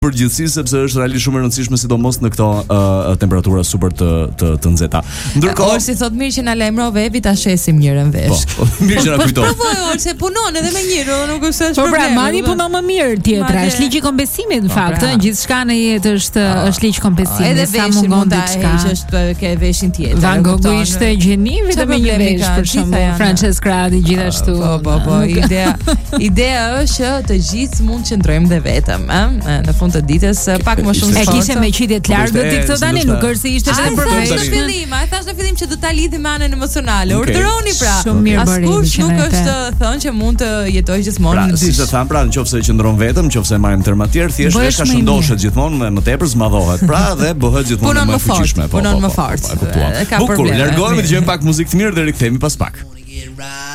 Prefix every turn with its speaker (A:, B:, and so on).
A: përgjithësi sepse është realisht shumë e rëndësishme sidomos në këto temperatura super të nxehta.
B: Ndërkohë, si thot mirë që na lajmërove Evi ta shesim njërin vesh.
A: Po, mirë që na kujton.
B: Provoj se punon edhe me njëri, nuk është
C: Po pra, mani punon më mirë tjetra, është ligji i kompensimit në fakt, gjithçka në jetë është ligj kompensimi,
B: edhe
C: sa mungon diçka.
B: Është ke veshin tjetër.
C: Van Gogh ishte gjeni vetëm me një vesh për shembull, Francesca Radi gjithashtu.
B: Po, idea është që të gjithë mund të qëndrojmë dhe vetëm, në fund të ditës pak më shumë.
C: E kishe me qytje të largët ti këtë tani, nuk është se ishte vetëm për vesh.
B: Thash në fillim që do ta lidhim me anën emocionale. Urdhëroni pra.
C: Askush
B: nuk është thënë që mund të jetojë gjithmonë në dysh.
A: Si të tham, pra, nëse qëndron vetëm, nëse marrim terma të tjerë, thjesht vesh ka shëndoshet gjithmonë më tepër zmadhohet. Pra dhe bëhet gjithmonë më fuqishme.
B: Punon më fort.
A: Bukur, largohemi të dëgjojmë pak muzikë të mirë dhe rikthehemi pas pak.